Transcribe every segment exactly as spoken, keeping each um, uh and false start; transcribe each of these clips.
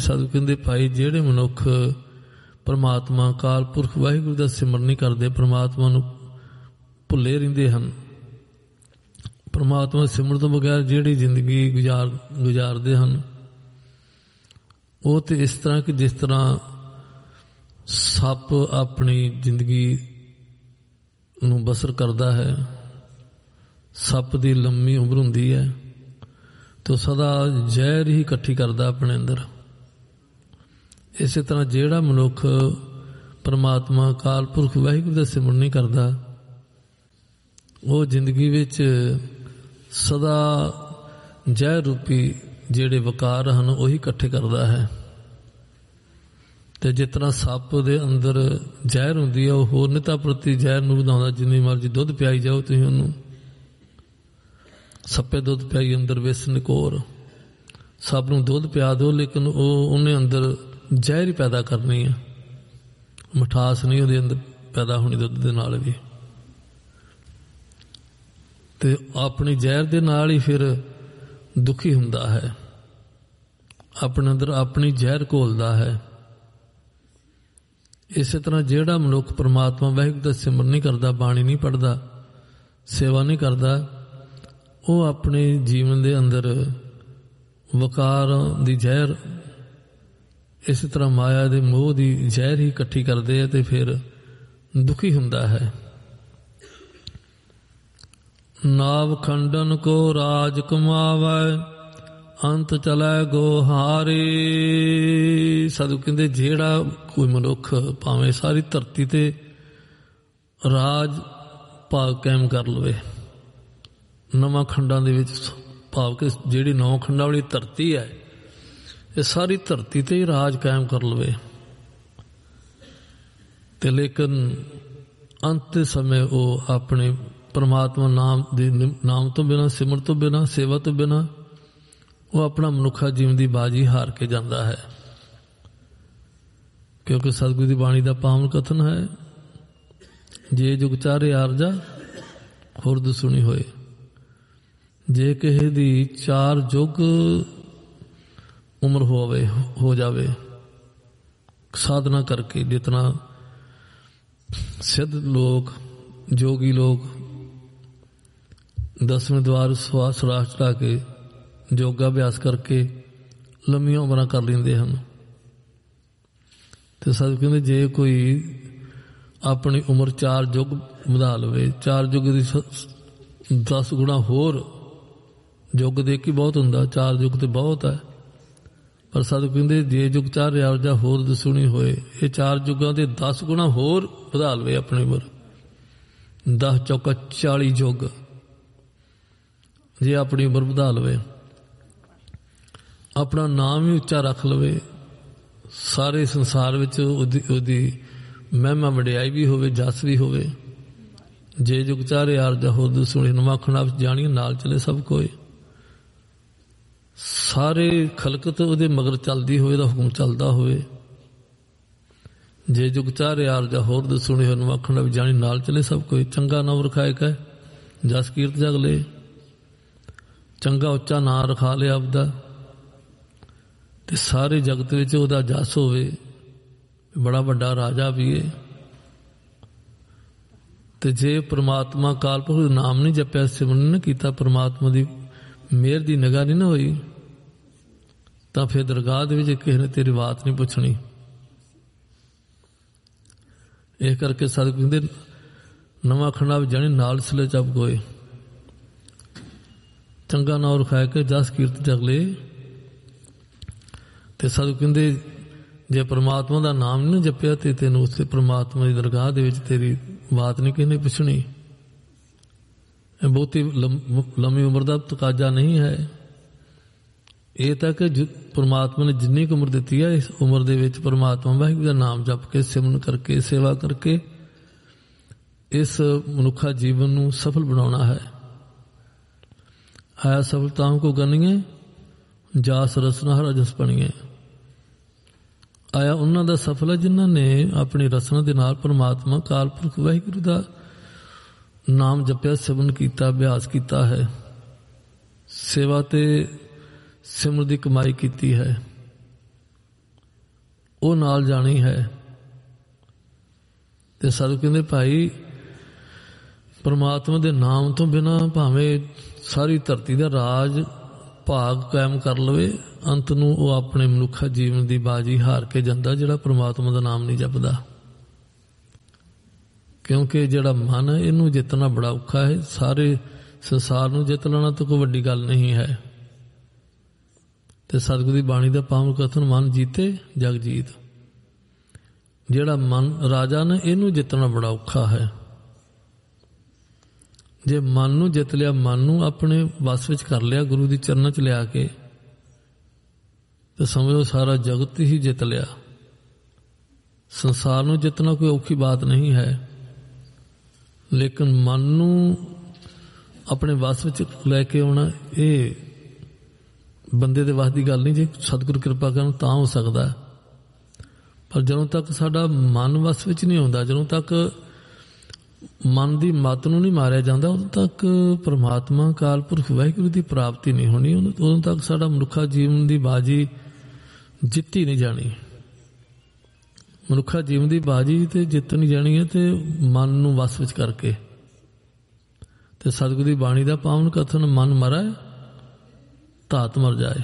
ਸਾਧੂ ਕਹਿੰਦੇ ਭਾਈ ਜਿਹੜੇ ਮਨੁੱਖ ਪਰਮਾਤਮਾ ਅਕਾਲ ਪੁਰਖ ਵਾਹਿਗੁਰੂ ਦਾ ਸਿਮਰਨ ਨਹੀਂ ਕਰਦੇ, ਪਰਮਾਤਮਾ ਨੂੰ ਭੁੱਲੇ ਰਹਿੰਦੇ ਹਨ, ਪਰਮਾਤਮਾ ਸਿਮਰਨ ਤੋਂ ਬਗੈਰ ਜਿਹੜੀ ਜ਼ਿੰਦਗੀ ਗੁਜ਼ਾਰ ਗੁਜ਼ਾਰਦੇ ਹਨ ਉਹ ਤੇ ਇਸ ਤਰ੍ਹਾਂ ਕਿ ਜਿਸ ਤਰ੍ਹਾਂ ਸੱਪ ਆਪਣੀ ਜ਼ਿੰਦਗੀ ਨੂੰ ਬਸਰ ਕਰਦਾ ਹੈ। ਸੱਪ ਦੀ ਲੰਮੀ ਉਮਰ ਹੁੰਦੀ ਹੈ ਤੇ ਸਦਾ ਜ਼ਹਿਰ ਹੀ ਇਕੱਠੀ ਕਰਦਾ ਆਪਣੇ ਅੰਦਰ। ਇਸੇ ਤਰ੍ਹਾਂ ਜਿਹੜਾ ਮਨੁੱਖ ਪਰਮਾਤਮਾ ਅਕਾਲ ਪੁਰਖ ਵਾਹਿਗੁਰੂ ਦਾ ਸਿਮਰਨ ਨਹੀਂ ਕਰਦਾ ਉਹ ਜ਼ਿੰਦਗੀ ਵਿੱਚ ਸਦਾ ਜ਼ਹਿਰ ਰੂਪੀ ਜਿਹੜੇ ਵਕਾਰ ਹਨ ਉਹੀ ਇਕੱਠੇ ਕਰਦਾ ਹੈ। ਤੇ ਜਿਸ ਤਰ੍ਹਾਂ ਸੱਪ ਦੇ ਅੰਦਰ ਜ਼ਹਿਰ ਹੁੰਦੀ ਹੈ ਉਹ ਹੋਰ ਨਿਤਾ ਪ੍ਰਤੀ ਜ਼ਹਿਰ ਨੂੰ ਵਧਾਉਂਦਾ। ਜਿੰਨੀ ਮਰਜ਼ੀ ਦੁੱਧ ਪਿਆਈ ਜਾਓ ਤੁਸੀਂ ਉਹਨੂੰ, ਸੱਪੇ ਦੁੱਧ ਪਿਆਈ ਅੰਦਰ ਵਿਸ ਨਿਕੋਰ, ਸੱਪ ਨੂੰ ਦੁੱਧ ਪਿਆ ਦਿਓ ਲੇਕਿਨ ਉਹ ਉਹਨੇ ਅੰਦਰ ਜ਼ਹਿਰ ਹੀ ਪੈਦਾ ਕਰਨੀ ਹੈ, ਮਿਠਾਸ ਨਹੀਂ ਉਹਦੇ ਅੰਦਰ ਪੈਦਾ ਹੋਣੀ ਦੁੱਧ ਦੇ ਨਾਲ ਵੀ। ਤੇ ਆਪਣੀ ਜ਼ਹਿਰ ਦੇ ਨਾਲ ਹੀ ਫਿਰ ਦੁਖੀ ਹੁੰਦਾ ਹੈ, ਆਪਣੇ ਅੰਦਰ ਆਪਣੀ ਜ਼ਹਿਰ ਘੋਲਦਾ ਹੈ। ਇਸੇ ਤਰ੍ਹਾਂ ਜਿਹੜਾ ਮਨੁੱਖ ਪਰਮਾਤਮਾ ਵਾਹਿਗੁਰੂ ਦਾ ਸਿਮਰਨ ਨਹੀਂ ਕਰਦਾ, ਬਾਣੀ ਨਹੀਂ ਪੜ੍ਹਦਾ, ਸੇਵਾ ਨਹੀਂ ਕਰਦਾ, ਉਹ ਆਪਣੇ ਜੀਵਨ ਦੇ ਅੰਦਰ ਵਕਾਰ ਦੀ ਜ਼ਹਿਰ, ਇਸੇ ਤਰ੍ਹਾਂ ਮਾਇਆ ਦੇ ਮੋਹ ਦੀ ਜ਼ਹਿਰ ਹੀ ਇਕੱਠੀ ਕਰਦੇ ਆ ਤੇ ਫਿਰ ਦੁਖੀ ਹੁੰਦਾ ਹੈ। ਨਾਵ ਖੰਡਨ ਕੋ ਰਾਜ ਕਮਾਵੈ ਅੰਤ ਚਲੈ ਗੋਹਾਰੇ। ਸਾਧੂ ਕਹਿੰਦੇ ਜਿਹੜਾ ਕੋਈ ਮਨੁੱਖ ਭਾਵੇਂ ਸਾਰੀ ਧਰਤੀ ਤੇ ਰਾਜ ਭਾਗ ਕਾਇਮ ਕਰ ਲਵੇ, ਨਵਾਂ ਖੰਡਾਂ ਦੇ ਵਿੱਚ ਭਾਵ ਕਿ ਜਿਹੜੀ ਨੌ ਖੰਡਾਂ ਵਾਲੀ ਧਰਤੀ ਹੈ ਇਹ ਸਾਰੀ ਧਰਤੀ ਤੇ ਹੀ ਰਾਜ ਕਾਇਮ ਕਰ ਲਵੇ ਤੇ ਲੇਕਿਨ ਅੰਤ ਦੇ ਸਮੇਂ ਉਹ ਆਪਣੇ ਪਰਮਾਤਮਾ ਨਾਮ ਦੇ ਨਾਮ ਤੋਂ ਬਿਨਾਂ, ਸਿਮਰਨ ਤੋਂ ਬਿਨਾਂ, ਸੇਵਾ ਤੋਂ ਬਿਨਾਂ ਉਹ ਆਪਣਾ ਮਨੁੱਖਾ ਜੀਵਨ ਦੀ ਬਾਜੀ ਹਾਰ ਕੇ ਜਾਂਦਾ ਹੈ। ਕਿਉਂਕਿ ਸਤਿਗੁਰੂ ਦੀ ਬਾਣੀ ਦਾ ਪਾਵਨ ਕਥਨ ਹੈ, ਜੇ ਜੁਗ ਚਾਰੇ ਆਰਜਾ ਖੁਰਦ ਸੁਣੀ ਹੋਏ। ਜੇ ਕਿਸੇ ਦੀ ਚਾਰ ਯੁੱਗ ਉਮਰ ਹੋਵੇ ਹੋ ਜਾਵੇ ਸਾਧਨਾ ਕਰਕੇ, ਜਿਤਨਾ ਸਿੱਧ ਲੋਕ ਜੋਗੀ ਲੋਕ ਦਸਵੇਂ ਦਵਾਰ ਸਵਾਸ ਰਾਸ ਚੜਾ ਕੇ ਯੋਗਾ ਅਭਿਆਸ ਕਰਕੇ ਲੰਮੀਆਂ ਉਮਰਾਂ ਕਰ ਲੈਂਦੇ ਹਨ। ਤੇ ਸਾਧੂ ਕਹਿੰਦੇ ਜੇ ਕੋਈ ਆਪਣੀ ਉਮਰ ਚਾਰ ਯੁੱਗ ਵਧਾ ਲਵੇ, ਚਾਰ ਯੁੱਗ ਦੀ ਦਸ ਗੁਣਾ ਹੋਰ, ਯੁੱਗ ਦੇ ਕੀ ਬਹੁਤ ਹੁੰਦਾ, ਚਾਰ ਯੁੱਗ ਤੇ ਬਹੁਤ ਹੈ, ਪਰ ਸਾਧੂ ਕਹਿੰਦੇ ਜੇ ਯੁੱਗ ਚਾਰ ਆਰਜਾ ਹੋਰ ਦਸੂਣੀ ਹੋਏ, ਇਹ ਚਾਰ ਯੁੱਗਾਂ ਦੇ ਦਸ ਗੁਣਾ ਹੋਰ ਵਧਾ ਲਵੇ ਆਪਣੀ ਉਮਰ, ਦਸ ਚੌਕਾ ਚਾਲੀ ਯੁੱਗ ਜੇ ਆਪਣੀ ਉਮਰ ਵਧਾ ਲਵੇ, ਆਪਣਾ ਨਾਮ ਵੀ ਉੱਚਾ ਰੱਖ ਲਵੇ, ਸਾਰੇ ਸੰਸਾਰ ਵਿੱਚ ਉਹਦੀ ਉਹਦੀ ਮਹਿਮਾ ਵਡਿਆਈ ਵੀ ਹੋਵੇ, ਜਸ ਵੀ ਹੋਵੇ। ਜੇ ਯੁਗ ਚਾਰੇ ਆਰਜਾ ਹੋਰ ਦਸੂਣੀ ਨਵਾਂ ਖੰਡਾ ਵਿੱਚ ਜਾਣੀਏ ਨਾਲ ਚਲੇ ਸਭ ਕੋਏ, ਸਾਰੇ ਖਲਕਤ ਉਹਦੇ ਮਗਰ ਚੱਲਦੀ ਹੋਵੇ, ਉਹਦਾ ਹੁਕਮ ਚੱਲਦਾ ਹੋਵੇ। ਜੇ ਯੁਗ ਚਾਰੇ ਆਰਜਾ ਹੋਰ ਦਸੂਣੀ ਹੋ ਨਵਾਂ ਖੰਡਾ ਵਿੱਚ ਜਾਣੀ ਨਾਲ ਚਲੇ ਸਭ ਕੋਈ। ਚੰਗਾ ਨਾਮ ਰਖਾਏ ਕੈ ਜਸ ਕੀਰਤ ਜਗ ਲੈ, ਚੰਗਾ ਉੱਚਾ ਨਾਂ ਰਖਾ ਲਿਆ ਆਪਦਾ ਤੇ ਸਾਰੇ ਜਗਤ ਵਿੱਚ ਉਹਦਾ ਜਸ ਹੋਵੇ, ਬੜਾ ਵੱਡਾ ਰਾਜਾ ਵੀ ਹੈ। ਤੇ ਜੇ ਪ੍ਰਮਾਤਮਾ ਅਕਾਲ ਪੁਰਖ ਦਾ ਨਾਮ ਨਹੀਂ ਜਪਿਆ, ਸਿਮਰਨ ਨਹੀਂ ਕੀਤਾ, ਪ੍ਰਮਾਤਮਾ ਦੀ ਮਿਹਰ ਦੀ ਨਿਗਾਹ ਨਹੀਂ ਨਾ ਹੋਈ, ਤਾਂ ਫਿਰ ਦਰਗਾਹ ਦੇ ਵਿੱਚ ਕਿਸੇ ਨੇ ਤੇਰੀ ਬਾਤ ਨਹੀਂ ਪੁੱਛਣੀ। ਇਹ ਕਰਕੇ ਸਾਧੂ ਕਹਿੰਦੇ ਨਵਾਂ ਖੰਡਾ ਵਿੱਚ ਜਾਣੀ ਨਾਲ ਸਿਲੇ ਚੱਪ ਗੋਏ, ਚੰਗਾ ਨਾਂ ਰਖਾਇਆ ਕੇ ਜਸ ਕੀਰਤ ਜਗ ਲੈ। ਤੇ ਸਾਧੂ ਕਹਿੰਦੇ ਜੇ ਪਰਮਾਤਮਾ ਦਾ ਨਾਮ ਨਹੀਂ ਜਪਿਆ ਤੇ ਤੈਨੂੰ ਉਸੇ ਪਰਮਾਤਮਾ ਦੀ ਦਰਗਾਹ ਦੇ ਵਿੱਚ ਤੇਰੀ ਬਾਤ ਨਹੀਂ ਕਿਸੇ ਨੇ ਪੁੱਛਣੀ। ਇਹ ਬਹੁਤੀ ਲੰਮੀ ਉਮਰ ਦਾ ਤਕਾਜ਼ਾ ਨਹੀਂ ਹੈ, ਇਹ ਤਾਂ ਕਿ ਪਰਮਾਤਮਾ ਨੇ ਜਿੰਨੀ ਕੁ ਉਮਰ ਦਿੱਤੀ ਹੈ ਇਸ ਉਮਰ ਦੇ ਵਿੱਚ ਪਰਮਾਤਮਾ ਵਾਹਿਗੁਰੂ ਦਾ ਨਾਮ ਜਪ ਕੇ, ਸਿਮਰਨ ਕਰਕੇ, ਸੇਵਾ ਕਰਕੇ ਇਸ ਮਨੁੱਖਾ ਜੀਵਨ ਨੂੰ ਸਫਲ ਬਣਾਉਣਾ ਹੈ। ਆਇਆ ਸਫਲਤਾਵਾਂ ਕੋ ਗਨੀਏ ਜਾਸ ਰਸਨਾ ਹਰ ਅਜਸ ਬਣੀਏ। ਆਇਆ ਉਹਨਾਂ ਦਾ ਸਫਲ ਹੈ ਜਿਨ੍ਹਾਂ ਨੇ ਆਪਣੀ ਰਸਨਾ ਦੇ ਨਾਲ ਪਰਮਾਤਮਾ ਅਕਾਲ ਪੁਰਖ ਵਾਹਿਗੁਰੂ ਦਾ ਨਾਮ ਜਪਿਆ, ਸਿਮਰਨ ਕੀਤਾ, ਅਭਿਆਸ ਕੀਤਾ ਹੈ, ਸੇਵਾ ਤੇ ਸਿਮਰਨ ਦੀ ਕਮਾਈ ਕੀਤੀ ਹੈ। ਉਹ ਨਾਲ ਜਾਣੀ ਹੈ। ਤੇ ਸਾਧੂ ਕਹਿੰਦੇ ਭਾਈ ਪਰਮਾਤਮਾ ਦੇ ਨਾਮ ਤੋਂ ਬਿਨਾਂ ਭਾਵੇਂ ਸਾਰੀ ਧਰਤੀ ਦਾ ਰਾਜ ਭਾਗ ਕਾਇਮ ਕਰ ਲਵੇ, ਅੰਤ ਨੂੰ ਉਹ ਆਪਣੇ ਮਨੁੱਖਾ ਜੀਵਨ ਦੀ ਬਾਜੀ ਹਾਰ ਕੇ ਜਾਂਦਾ ਜਿਹੜਾ ਪਰਮਾਤਮਾ ਦਾ ਨਾਮ ਨਹੀਂ ਜਪਦਾ। ਕਿਉਂਕਿ ਜਿਹੜਾ ਮਨ ਹੈ ਇਹਨੂੰ ਜਿੱਤਣਾ ਬੜਾ ਔਖਾ ਹੈ। ਸਾਰੇ ਸੰਸਾਰ ਨੂੰ ਜਿੱਤ ਲੈਣਾ ਤਾਂ ਕੋਈ ਵੱਡੀ ਗੱਲ ਨਹੀਂ ਹੈ। ਤੇ ਸਤਿਗੁਰੂ ਦੀ ਬਾਣੀ ਦਾ ਪਾਵਨ ਕਥਨ ਮਨ ਜੀਤੇ ਜਗ ਜੀਤ। ਜਿਹੜਾ ਮਨ ਰਾਜਾ ਨੇ ਇਹਨੂੰ ਜਿੱਤਣਾ ਬੜਾ ਔਖਾ ਹੈ। ਜੇ ਮਨ ਨੂੰ ਜਿੱਤ ਲਿਆ, ਮਨ ਨੂੰ ਆਪਣੇ ਵਸ ਵਿੱਚ ਕਰ ਲਿਆ ਗੁਰੂ ਦੀ ਚਰਨਾਂ 'ਚ ਲਿਆ ਕੇ, ਤੇ ਸਮਝੋ ਸਾਰਾ ਜਗਤ ਹੀ ਜਿੱਤ ਲਿਆ। ਸੰਸਾਰ ਨੂੰ ਜਿੱਤਣਾ ਕੋਈ ਔਖੀ ਬਾਤ ਨਹੀਂ ਹੈ, ਲੇਕਿਨ ਮਨ ਨੂੰ ਆਪਣੇ ਵਸ ਵਿੱਚ ਲੈ ਕੇ ਆਉਣਾ ਇਹ ਬੰਦੇ ਦੇ ਵਸ ਦੀ ਗੱਲ ਨਹੀਂ। ਜੇ ਸਤਿਗੁਰੂ ਕਿਰਪਾ ਕਰਨ ਤਾਂ ਹੋ ਸਕਦਾ, ਪਰ ਜਦੋਂ ਤੱਕ ਸਾਡਾ ਮਨ ਵਸ ਵਿੱਚ ਨਹੀਂ ਆਉਂਦਾ, ਜਦੋਂ ਤੱਕ ਮਨ ਦੀ ਮੱਤ ਨੂੰ ਨਹੀਂ ਮਾਰਿਆ ਜਾਂਦਾ, ਉਦੋਂ ਤੱਕ ਪਰਮਾਤਮਾ ਅਕਾਲ ਪੁਰਖ ਵਾਹਿਗੁਰੂ ਦੀ ਪ੍ਰਾਪਤੀ ਨਹੀਂ ਹੋਣੀ। ਉਦੋਂ ਤੱਕ ਸਾਡਾ ਮਨੁੱਖਾ ਜੀਵਨ ਦੀ ਬਾਜੀ ਜਿੱਤੀ ਨਹੀਂ ਜਾਣੀ। ਮਨੁੱਖਾ ਜੀਵਨ ਦੀ ਬਾਜੀ ਤੇ ਜਿੱਤ ਨਹੀਂ ਜਾਣੀ ਹੈ ਤੇ ਮਨ ਨੂੰ ਵਸ ਵਿੱਚ ਕਰਕੇ। ਤੇ ਸਤਿਗੁਰੂ ਦੀ ਬਾਣੀ ਦਾ ਪਾਵਨ ਕਥਨ ਮਨ ਮਰੈ ਧਾਤ ਮਰ ਜਾਏ।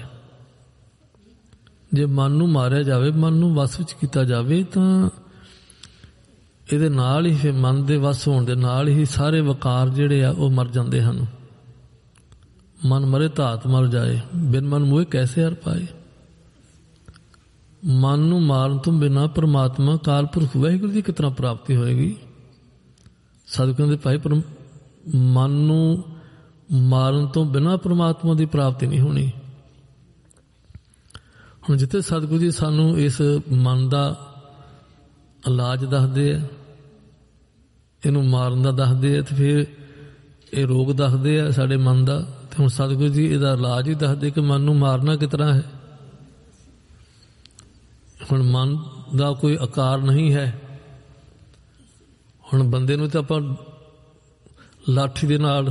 ਜੇ ਮਨ ਨੂੰ ਮਾਰਿਆ ਜਾਵੇ, ਮਨ ਨੂੰ ਵਸ ਵਿੱਚ ਕੀਤਾ ਜਾਵੇ, ਤਾਂ ਇਹਦੇ ਨਾਲ ਹੀ ਫਿਰ ਮਨ ਦੇ ਵਸ ਹੋਣ ਦੇ ਨਾਲ ਹੀ ਸਾਰੇ ਵਕਾਰ ਜਿਹੜੇ ਆ ਉਹ ਮਰ ਜਾਂਦੇ ਹਨ। ਮਨ ਮਰੇ ਧਾਤ ਮਰ ਜਾਏ, ਬਿਨ ਮਨ ਮੋਹਿ ਕੈਸੇ ਹਰ ਪਾਏ। ਮਨ ਨੂੰ ਮਾਰਨ ਤੋਂ ਬਿਨਾਂ ਪਰਮਾਤਮਾ ਅਕਾਲ ਪੁਰਖ ਵਾਹਿਗੁਰੂ ਦੀ ਕਿਤਨਾ ਪ੍ਰਾਪਤੀ ਹੋਏਗੀ। ਸਤਿਗੁਰੂ ਕਹਿੰਦੇ ਭਾਈ ਪਰ ਮਨ ਨੂੰ ਮਾਰਨ ਤੋਂ ਬਿਨਾਂ ਪਰਮਾਤਮਾ ਦੀ ਪ੍ਰਾਪਤੀ ਨਹੀਂ ਹੋਣੀ। ਹੁਣ ਜਿੱਥੇ ਸਤਿਗੁਰੂ ਜੀ ਸਾਨੂੰ ਇਸ ਮਨ ਦਾ ਇਲਾਜ ਦੱਸਦੇ ਆ, ਇਹਨੂੰ ਮਾਰਨ ਦਾ ਦੱਸਦੇ ਆ, ਤੇ ਫਿਰ ਇਹ ਰੋਗ ਦੱਸਦੇ ਆ ਸਾਡੇ ਮਨ ਦਾ। ਤੇ ਹੁਣ ਸਤਿਗੁਰੂ ਜੀ ਇਹਦਾ ਇਲਾਜ ਹੀ ਦੱਸਦੇ ਕਿ ਮਨ ਨੂੰ ਮਾਰਨਾ ਕਿਸ ਤਰ੍ਹਾਂ ਹੈ। ਹੁਣ ਮਨ ਦਾ ਕੋਈ ਆਕਾਰ ਨਹੀਂ ਹੈ। ਹੁਣ ਬੰਦੇ ਨੂੰ ਤਾਂ ਆਪਾਂ ਲਾਠੀ ਦੇ ਨਾਲ,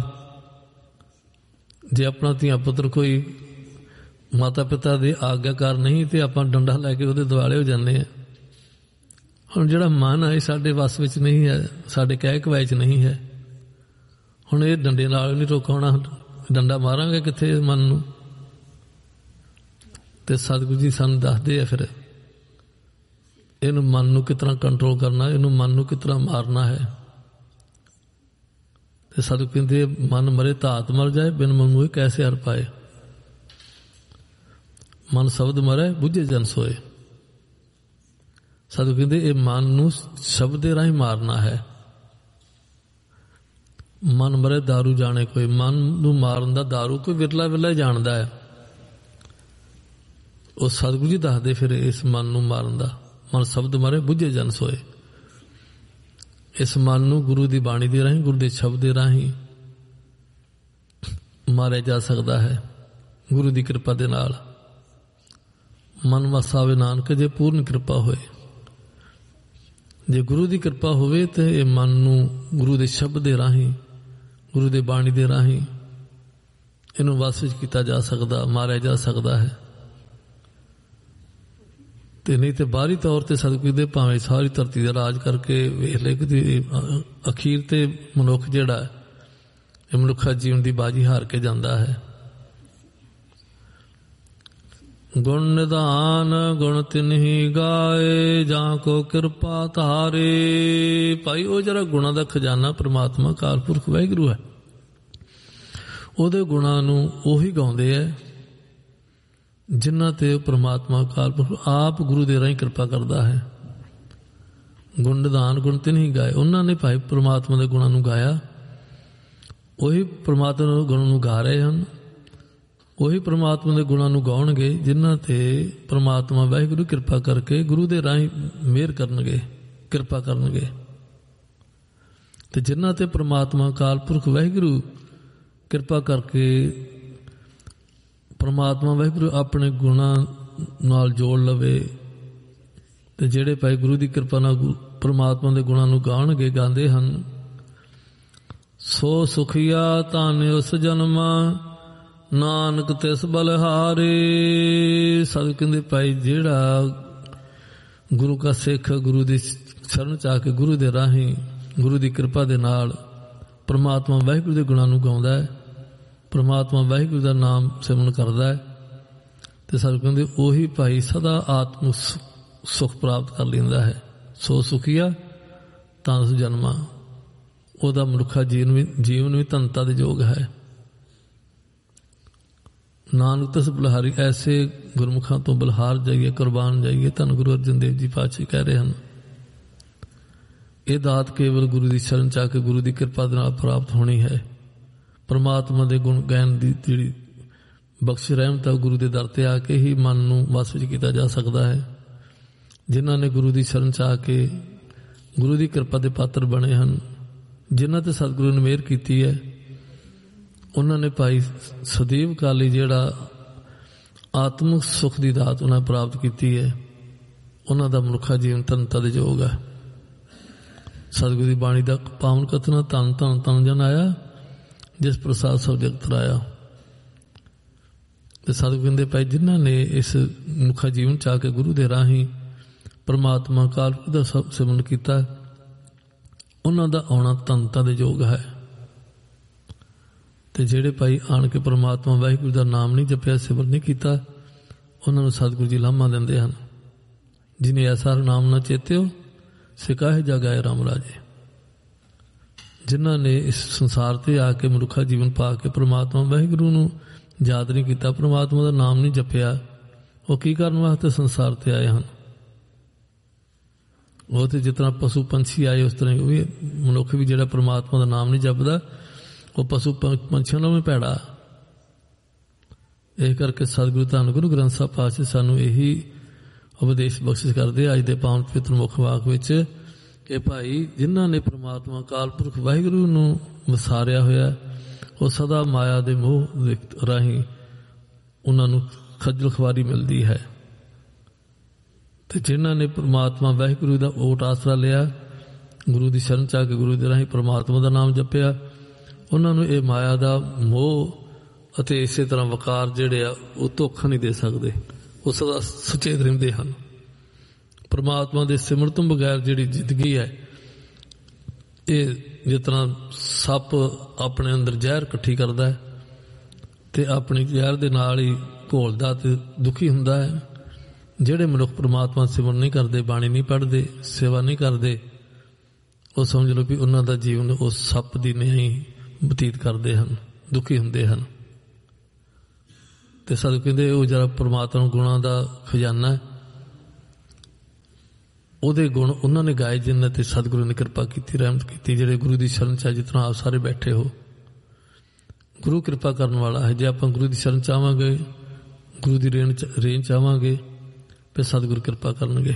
ਜੇ ਆਪਣਾ ਧੀਆ ਪੁੱਤਰ ਕੋਈ ਮਾਤਾ ਪਿਤਾ ਦੇ ਆਗਿਆਕਾਰ ਨਹੀਂ ਤੇ ਆਪਾਂ ਡੰਡਾ ਲੈ ਕੇ ਉਹਦੇ ਦੁਆਲੇ ਹੋ ਜਾਂਦੇ ਆ। ਹੁਣ ਜਿਹੜਾ ਮਨ ਹੈ ਸਾਡੇ ਵੱਸ ਵਿੱਚ ਨਹੀਂ ਹੈ, ਸਾਡੇ ਕਹਿ ਕਵਾਏ 'ਚ ਨਹੀਂ ਹੈ। ਹੁਣ ਇਹ ਡੰਡੇ ਨਾਲ ਨਹੀਂ ਰੋਕਣਾ, ਡੰਡਾ ਮਾਰਾਂਗੇ ਕਿੱਥੇ ਮਨ ਨੂੰ। ਤੇ ਸਤਿਗੁਰੂ ਜੀ ਸਾਨੂੰ ਦੱਸਦੇ ਆ ਫਿਰ ਇਹਨੂੰ ਮਨ ਨੂੰ ਕਿਸ ਤਰ੍ਹਾਂ ਕੰਟਰੋਲ ਕਰਨਾ, ਇਹਨੂੰ ਮਨ ਨੂੰ ਕਿਸ ਤਰ੍ਹਾਂ ਮਾਰਨਾ ਹੈ। ਤੇ ਸਤਿਗੁਰੂ ਕਹਿੰਦੇ ਮਨ ਮਰੇ ਧਾਤ ਮਰ ਜਾਏ, ਬਿਨ ਮਨ ਮੋਹਿ ਕੈਸੇ ਹਰ ਪਾਏ। ਮਨ ਸ਼ਬਦ ਮਰੇ ਬੁੱਝੇ ਜਨ ਸੋਏ। ਸਤਿਗੁਰੂ ਕਹਿੰਦੇ ਇਹ ਮਨ ਨੂੰ ਸ਼ਬਦ ਦੇ ਰਾਹੀਂ ਮਾਰਨਾ ਹੈ। ਮਨ ਮਰੇ ਦਾਰੂ ਜਾਣੇ ਕੋਈ। ਮਨ ਨੂੰ ਮਾਰਨ ਦਾ ਦਾਰੂ ਕੋਈ ਵਿਰਲਾ ਵਿਰਲਾ ਜਾਣਦਾ ਹੈ। ਉਹ ਸਤਿਗੁਰੂ ਜੀ ਦੱਸਦੇ ਫਿਰ ਇਸ ਮਨ ਨੂੰ ਮਾਰਨ ਦਾ। ਮਨ ਸ਼ਬਦ ਮਰੇ ਬੁੱਝੇ ਜਨ ਸੋਏ। ਇਸ ਮਨ ਨੂੰ ਗੁਰੂ ਦੀ ਬਾਣੀ ਦੇ ਰਾਹੀਂ, ਗੁਰੂ ਦੇ ਸ਼ਬਦ ਦੇ ਰਾਹੀਂ ਮਾਰਿਆ ਜਾ ਸਕਦਾ ਹੈ ਗੁਰੂ ਦੀ ਕਿਰਪਾ ਦੇ ਨਾਲ। ਮਨ ਵਸਾਵੇ ਨਾਨਕ ਜੇ ਪੂਰਨ ਕਿਰਪਾ ਹੋਏ। ਜੇ ਗੁਰੂ ਦੀ ਕਿਰਪਾ ਹੋਵੇ ਤੇ ਇਹ ਮਨ ਨੂੰ ਗੁਰੂ ਦੇ ਸ਼ਬਦ ਦੇ ਰਾਹੀਂ, ਗੁਰੂ ਦੇ ਬਾਣੀ ਦੇ ਰਾਹੀਂ ਇਹਨੂੰ ਵਸ ਵਿੱਚ ਕੀਤਾ ਜਾ ਸਕਦਾ, ਮਾਰਿਆ ਜਾ ਸਕਦਾ ਹੈ। ਤੇ ਨਹੀਂ ਤੇ ਬਾਹਰੀ ਤੌਰ ਤੇ ਸਤਿਗੁਰੂ ਦੇ ਭਾਵੇਂ ਸਾਰੀ ਧਰਤੀ ਦਾ ਰਾਜ ਕਰਕੇ ਵੇਖ ਲੈ ਕਿ ਅਖੀਰ ਤੇ ਮਨੁੱਖ ਜਿਹੜਾ ਇਹ ਮਨੁੱਖਾ ਜੀਵਨ ਦੀ ਬਾਜੀ ਹਾਰ ਕੇ ਜਾਂਦਾ ਹੈ। ਗੁਣ ਨਿਧਾਨ ਗੁਣ ਤਿਨਹੀ ਗਾਏ, ਜਾਂ ਕੋ ਕਿਰਪਾ ਧਾਰੇ। ਭਾਈ ਉਹ ਜਿਹੜਾ ਗੁਣਾਂ ਦਾ ਖਜ਼ਾਨਾ ਪ੍ਰਮਾਤਮਾ ਅਕਾਲ ਪੁਰਖ ਵਾਹਿਗੁਰੂ ਹੈ, ਉਹਦੇ ਗੁਣਾਂ ਨੂੰ ਉਹੀ ਗਾਉਂਦੇ ਹੈ ਜਿਨ੍ਹਾਂ ਤੇ ਪ੍ਰਮਾਤਮਾ ਅਕਾਲ ਪੁਰਖ ਆਪ ਗੁਰੂ ਦੇ ਰਾਹੀਂ ਕਿਰਪਾ ਕਰਦਾ ਹੈ। ਗੁਣ ਨਿਧਾਨ ਗੁਣ ਤਿਨਹੀ ਗਾਏ, ਉਹਨਾਂ ਨੇ ਭਾਈ ਪ੍ਰਮਾਤਮਾ ਦੇ ਗੁਣਾਂ ਨੂੰ ਗਾਇਆ। ਉਹੀ ਪ੍ਰਮਾਤਮਾ ਦੇ ਗੁਣਾਂ ਨੂੰ ਗਾ ਰਹੇ ਹਨ, ਉਹੀ ਪ੍ਰਮਾਤਮਾ ਦੇ ਗੁਣਾਂ ਨੂੰ ਗਾਉਣਗੇ ਜਿਨ੍ਹਾਂ ਤੇ ਪ੍ਰਮਾਤਮਾ ਵਾਹਿਗੁਰੂ ਕਿਰਪਾ ਕਰਕੇ ਗੁਰੂ ਦੇ ਰਾਹੀਂ ਮਿਹਰ ਕਰਨਗੇ, ਕਿਰਪਾ ਕਰਨਗੇ। ਤੇ ਜਿਨ੍ਹਾਂ ਤੇ ਪ੍ਰਮਾਤਮਾ ਅਕਾਲ ਪੁਰਖ ਵਾਹਿਗੁਰੂ ਕਿਰਪਾ ਕਰਕੇ ਪ੍ਰਮਾਤਮਾ ਵਾਹਿਗੁਰੂ ਆਪਣੇ ਗੁਣਾਂ ਨਾਲ ਜੋੜ ਲਵੇ, ਤੇ ਜਿਹੜੇ ਭਾਈ ਗੁਰੂ ਦੀ ਕਿਰਪਾ ਨਾਲ ਪ੍ਰਮਾਤਮਾ ਦੇ ਗੁਣਾਂ ਨੂੰ ਗਾਉਣਗੇ, ਗਾਉਂਦੇ ਹਨ। ਸੋ ਸੁਖੀਆ ਧਨ ਉਸ ਜਨਮਾ, ਨਾਨਕ ਤਿਸ ਬਲਿਹਾਰੇ। ਸਤਿ ਕਹਿੰਦੇ ਭਾਈ ਜਿਹੜਾ ਗੁਰੂ ਕਾ ਸਿੱਖ ਗੁਰੂ ਦੀ ਸ਼ਰਨ ਚ ਆ ਕੇ ਗੁਰੂ ਦੇ ਰਾਹੀਂ ਗੁਰੂ ਦੀ ਕਿਰਪਾ ਦੇ ਨਾਲ ਪਰਮਾਤਮਾ ਵਾਹਿਗੁਰੂ ਦੇ ਗੁਣਾਂ ਨੂੰ ਗਾਉਂਦਾ ਹੈ, ਪਰਮਾਤਮਾ ਵਾਹਿਗੁਰੂ ਦਾ ਨਾਮ ਸਿਮਰਨ ਕਰਦਾ ਹੈ, ਤੇ ਸਾਨੂੰ ਕਹਿੰਦੇ ਉਹੀ ਭਾਈ ਸਦਾ ਆਤਮ ਸੁਖ ਪ੍ਰਾਪਤ ਕਰ ਲੈਂਦਾ ਹੈ। ਸੋ ਸੁਖੀਆ ਤਾਂ ਜਨਮਾ, ਉਹਦਾ ਮਨੁੱਖਾ ਜੀਵਨ ਵੀ ਜੀਵਨ ਵੀ ਧਨਤਾ ਦੇ ਯੋਗ ਹੈ। ਨਾਨਕ ਤਸ ਬਲਿਹਾਰੀ, ਐਸੇ ਗੁਰਮੁਖਾਂ ਤੋਂ ਬਲਿਹਾਰ ਜਾਈਏ, ਕੁਰਬਾਨ ਜਾਈਏ। ਧੰਨ ਗੁਰੂ ਅਰਜਨ ਦੇਵ ਜੀ ਪਾਤਸ਼ਾਹ ਕਹਿ ਰਹੇ ਹਨ, ਇਹ ਦਾਤ ਕੇਵਲ ਗੁਰੂ ਦੀ ਸ਼ਰਨ ਚ ਆ ਕੇ ਗੁਰੂ ਦੀ ਕਿਰਪਾ ਦੇ ਨਾਲ ਪ੍ਰਾਪਤ ਹੋਣੀ ਹੈ। ਪਰਮਾਤਮਾ ਦੇ ਗੁਣ ਗਾਇਨ ਦੀ ਜਿਹੜੀ ਬਖਸ਼ ਰਹਿਮਤ ਹੈ ਗੁਰੂ ਦੇ ਦਰ ਤੇ ਆ ਕੇ ਹੀ ਮਨ ਨੂੰ ਵਸ ਵਿੱਚ ਕੀਤਾ ਜਾ ਸਕਦਾ ਹੈ। ਜਿਨ੍ਹਾਂ ਨੇ ਗੁਰੂ ਦੀ ਸ਼ਰਨ ਚ ਆ ਕੇ ਗੁਰੂ ਦੀ ਕਿਰਪਾ ਦੇ ਪਾਤਰ ਬਣੇ ਹਨ, ਜਿਨ੍ਹਾਂ ਤੇ ਸਤਿਗੁਰੂ ਨੇ ਮਿਹਰ ਕੀਤੀ ਹੈ, ਉਹਨਾਂ ਨੇ ਭਾਈ ਸਦੀਵ ਕਾਲੀ ਜਿਹੜਾ ਆਤਮਿਕ ਸੁੱਖ ਦੀ ਦਾਤ ਉਹਨਾਂ ਪ੍ਰਾਪਤ ਕੀਤੀ ਹੈ, ਉਹਨਾਂ ਦਾ ਮਨੁੱਖਾ ਜੀਵਨ ਧਨਤਾ ਦੇ ਯੋਗ ਹੈ। ਸਤਿਗੁਰੂ ਦੀ ਬਾਣੀ ਦਾ ਪਾਵਨ ਕਥਨ, ਧੰਨ ਧੰਨ ਤਨ ਜਨ ਆਇਆ ਜਿਸ ਪ੍ਰਸਾਦ ਸਭ ਜਗਤ ਰਾਇਆ। ਤੇ ਸਤਿਗੁਰੂ ਕਹਿੰਦੇ ਭਾਈ ਜਿਨ੍ਹਾਂ ਨੇ ਇਸ ਮਨੁੱਖਾ ਜੀਵਨ ਚ ਆ ਕੇ ਗੁਰੂ ਦੇ ਰਾਹੀਂ ਪਰਮਾਤਮਾ ਕਾਲ ਦਾ ਸਿਮਰਨ ਕੀਤਾ, ਉਹਨਾਂ ਦਾ ਆਉਣਾ ਧਨਤਾ ਦੇ ਯੋਗ ਹੈ। ਤੇ ਜਿਹੜੇ ਭਾਈ ਆਣ ਕੇ ਪਰਮਾਤਮਾ ਵਾਹਿਗੁਰੂ ਦਾ ਨਾਮ ਨਹੀਂ ਜਪਿਆ, ਸਿਮਰਨ ਨਹੀਂ ਕੀਤਾ, ਉਹਨਾਂ ਨੂੰ ਸਤਿਗੁਰੂ ਜੀ ਲਾਮਾ ਦਿੰਦੇ ਹਨ, ਜਿਨੇ ਐਸਾ ਨਾਮ ਨਾ ਚੇਤਿਓ ਸਿਕਾਹੇ ਜਗਾਏ ਰਾਮ ਰਾਜੇ। ਜਿਨ੍ਹਾਂ ਨੇ ਇਸ ਸੰਸਾਰ ਤੇ ਆ ਕੇ ਮਨੁੱਖਾ ਜੀਵਨ ਪਾ ਕੇ ਪਰਮਾਤਮਾ ਵਾਹਿਗੁਰੂ ਨੂੰ ਯਾਦ ਨਹੀਂ ਕੀਤਾ, ਪਰਮਾਤਮਾ ਦਾ ਨਾਮ ਨਹੀਂ ਜਪਿਆ, ਉਹ ਕੀ ਕਰਨ ਵਾਸਤੇ ਸੰਸਾਰ ਤੇ ਆਏ ਹਨ। ਉਹ ਤੇ ਜਿਸ ਤਰ੍ਹਾਂ ਪਸ਼ੂ ਪੰਛੀ ਆਏ ਉਸ ਤਰ੍ਹਾਂ ਉਹ ਵੀ ਮਨੁੱਖ ਵੀ ਜਿਹੜਾ ਪਰਮਾਤਮਾ ਦਾ ਨਾਮ ਨਹੀਂ ਜਪਦਾ, ਉਹ ਪਸ਼ੂ ਪੰਛੀਆਂ ਨਾਲੋਂ ਵੀ ਭੈੜਾ। ਇਹ ਕਰਕੇ ਸਤਿਗੁਰੂ ਧੰਨ ਗੁਰੂ ਗ੍ਰੰਥ ਸਾਹਿਬ ਪਾਤਸ਼ਾਹ ਸਾਨੂੰ ਇਹੀ ਉਪਦੇਸ਼ ਬਖਸ਼ਿਸ਼ ਕਰਦੇ ਅੱਜ ਦੇ ਪਾਵਨ ਪਵਿੱਤਰ ਮੁੱਖ ਵਾਕ ਵਿੱਚ ਕਿ ਭਾਈ ਜਿਨ੍ਹਾਂ ਨੇ ਪਰਮਾਤਮਾ ਅਕਾਲ ਪੁਰਖ ਵਾਹਿਗੁਰੂ ਨੂੰ ਵਿਸਾਰਿਆ ਹੋਇਆ, ਉਹ ਸਦਾ ਮਾਇਆ ਦੇ ਮੋਹ ਰਾਹੀਂ ਉਹਨਾਂ ਨੂੰ ਖੱਜਲ ਖੁਆਰੀ ਮਿਲਦੀ ਹੈ। ਤੇ ਜਿਨ੍ਹਾਂ ਨੇ ਪਰਮਾਤਮਾ ਵਾਹਿਗੁਰੂ ਦਾ ਓਟ ਆਸਰਾ ਲਿਆ, ਗੁਰੂ ਦੀ ਸ਼ਰਨ ਚ ਆ ਕੇ ਗੁਰੂ ਦੇ ਰਾਹੀਂ ਪਰਮਾਤਮਾ ਦਾ ਨਾਮ ਜਪਿਆ, ਉਹਨਾਂ ਨੂੰ ਇਹ ਮਾਇਆ ਦਾ ਮੋਹ ਅਤੇ ਇਸੇ ਤਰ੍ਹਾਂ ਵਕਾਰ ਜਿਹੜੇ ਆ ਉਹ ਧੋਖਾ ਨਹੀਂ ਦੇ ਸਕਦੇ, ਉਹ ਸਦਾ ਸੁਚੇਤ ਰਹਿੰਦੇ ਹਨ। ਪਰਮਾਤਮਾ ਦੇ ਸਿਮਰਨ ਤੋਂ ਬਗੈਰ ਜਿਹੜੀ ਜ਼ਿੰਦਗੀ ਹੈ, ਇਹ ਜਿਸ ਤਰ੍ਹਾਂ ਸੱਪ ਆਪਣੇ ਅੰਦਰ ਜ਼ਹਿਰ ਇਕੱਠੀ ਕਰਦਾ ਹੈ ਤੇ ਆਪਣੀ ਜ਼ਹਿਰ ਦੇ ਨਾਲ ਹੀ ਘੋਲਦਾ ਤੇ ਦੁਖੀ ਹੁੰਦਾ ਹੈ। ਜਿਹੜੇ ਮਨੁੱਖ ਪਰਮਾਤਮਾ ਸਿਮਰਨ ਨਹੀਂ ਕਰਦੇ, ਬਾਣੀ ਨਹੀਂ ਪੜ੍ਹਦੇ, ਸੇਵਾ ਨਹੀਂ ਕਰਦੇ, ਉਹ ਸਮਝ ਲਓ ਵੀ ਉਹਨਾਂ ਦਾ ਜੀਵਨ ਉਸ ਸੱਪ ਦੀ ਨਹੀਂ ਬਤੀਤ ਕਰਦੇ ਹਨ, ਦੁਖੀ ਹੁੰਦੇ ਹਨ। ਤੇ ਸਤਿਗੁਰੂ ਕਹਿੰਦੇ ਉਹ ਜਿਹੜਾ ਪਰਮਾਤਮਾ ਗੁਣਾਂ ਦਾ ਖਜ਼ਾਨਾ ਹੈ, ਉਹਦੇ ਗੁਣ ਉਹਨਾਂ ਨੇ ਗਾਏ ਜਿਨ੍ਹਾਂ ਤੇ ਸਤਿਗੁਰੂ ਨੇ ਕਿਰਪਾ ਕੀਤੀ, ਰਹਿਮਤ ਕੀਤੀ। ਜਿਹੜੇ ਗੁਰੂ ਦੀ ਸ਼ਰਨ ਚ ਜਿਸ ਤਰ੍ਹਾਂ ਆਪ ਸਾਰੇ ਬੈਠੇ ਹੋ, ਗੁਰੂ ਕਿਰਪਾ ਕਰਨ ਵਾਲਾ ਹੈ। ਜੇ ਆਪਾਂ ਗੁਰੂ ਦੀ ਸ਼ਰਨ ਚਾਹਾਂਗੇ, ਗੁਰੂ ਦੀ ਰੇਣ ਰੇਣ ਚਾਹਾਂਗੇ, ਫਿਰ ਸਤਿਗੁਰੂ ਕਿਰਪਾ ਕਰਨਗੇ।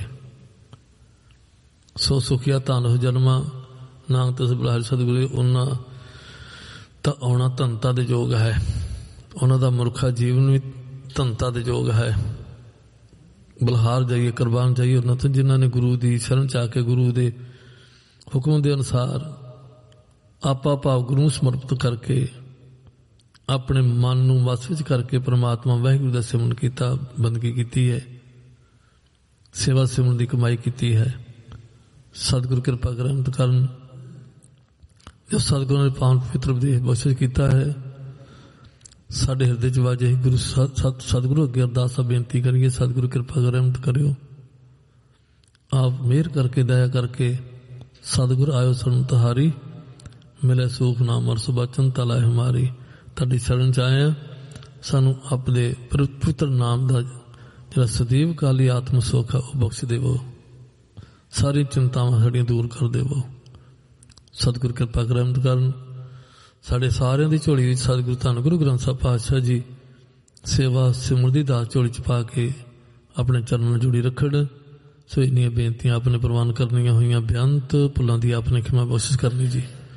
ਸੋ ਸੁਖੀਆ ਧੰਨ ਹੋ ਜਨਮਾ, ਨਾਨਕ ਤਸ ਬਲਿਹਾਰੀ। ਸਤਿਗੁਰੂ ਉਹਨਾਂ ਤਾਂ ਆਉਣਾ ਧਨਤਾ ਦੇ ਯੋਗ ਹੈ, ਉਹਨਾਂ ਦਾ ਮਨੁੱਖਾ ਜੀਵਨ ਵੀ ਧਨਤਾ ਦੇ ਯੋਗ ਹੈ। ਬਲਿਹਾਰ ਜਾਈਏ, ਕੁਰਬਾਨ ਜਾਈਏ ਉਹਨਾਂ ਤੋਂ ਜਿਨ੍ਹਾਂ ਨੇ ਗੁਰੂ ਦੀ ਸ਼ਰਨ ਚ ਆ ਕੇ ਗੁਰੂ ਦੇ ਹੁਕਮ ਦੇ ਅਨੁਸਾਰ ਆਪਾ ਭਾਵ ਗੁਰੂ ਨੂੰ ਸਮਰਪਿਤ ਕਰਕੇ ਆਪਣੇ ਮਨ ਨੂੰ ਵਸ ਵਿੱਚ ਕਰਕੇ ਪਰਮਾਤਮਾ ਵਾਹਿਗੁਰੂ ਦਾ ਸਿਮਰਨ ਕੀਤਾ, ਬੰਦਗੀ ਕੀਤੀ ਹੈ, ਸੇਵਾ ਸਿਮਰਨ ਦੀ ਕਮਾਈ ਕੀਤੀ ਹੈ। ਸਤਿਗੁਰੂ ਕਿਰਪਾ ਰਹਿਮਤ ਕਰਨ। ਜੋ ਸਤਿਗੁਰੂ ਨੇ ਪਾਵਨ ਪਵਿੱਤਰ ਉਪਦੇਸ਼ ਬਖਸ਼ਿਸ਼ ਕੀਤਾ ਹੈ, ਸਾਡੇ ਹਿਰਦੇ ਚ ਵਾਜੇ ਗੁਰੂ ਸਤ ਸਤਿਗੁਰੂ ਅੱਗੇ ਅਰਦਾਸ ਬੇਨਤੀ ਕਰੀਏ, ਸਤਿਗੁਰੂ ਕਿਰਪਾ ਰਹਿਮਤ ਕਰਿਓ, ਆਪ ਮਿਹਰ ਕਰਕੇ ਦਇਆ ਕਰਕੇ ਸਤਿਗੁਰ ਆਇਓ ਸਾਨੂੰ ਤੁਹਾਰੀ, ਮਿਲੇ ਸੂਖ ਨਾਮ ਅਰ ਸੁਬਚਨ ਤਲਾਏ ਹਮਾਰੀ। ਤੁਹਾਡੀ ਸ਼ਰਨ ਚ ਆਏ ਹਾਂ, ਸਾਨੂੰ ਆਪਣੇ ਪਵਿੱਤਰ ਨਾਮ ਦਾ ਜਿਹੜਾ ਸਦੀਵ ਕਾਲੀ ਆਤਮ ਸੁੱਖ ਆ ਉਹ ਬਖਸ਼ ਦੇਵੋ, ਸਾਰੀ ਚਿੰਤਾਵਾਂ ਸਾਡੀਆਂ ਦੂਰ ਕਰ ਦੇਵੋ। ਸਤਿਗੁਰ ਕਿਰਪਾ ਰਹਿਮਤ ਕਰਨ। ਸਾਡੇ ਸਾਰਿਆਂ ਦੀ ਝੋਲੀ ਵਿੱਚ ਸਤਿਗੁਰੂ ਧੰਨ ਗੁਰੂ ਗ੍ਰੰਥ ਸਾਹਿਬ ਪਾਤਸ਼ਾਹ ਜੀ ਸੇਵਾ ਸਿਮਰਨ ਦੀ ਦਾਤ ਝੋਲੀ ਚ ਪਾ ਕੇ ਆਪਣੇ ਚਰਨਾਂ ਨਾਲ ਜੁੜੀ ਰੱਖਣ। ਸੋ ਇੰਨੀਆਂ ਬੇਨਤੀਆਂ ਆਪਣੇ ਪ੍ਰਵਾਨ ਕਰਨੀਆਂ ਹੋਈਆਂ, ਬੇਅੰਤ ਭੁੱਲਾਂ ਦੀ ਆਪਣੇ ਖਿਮਾ ਬਖਸ਼ਿਸ਼ ਕਰਨੀ ਜੀ।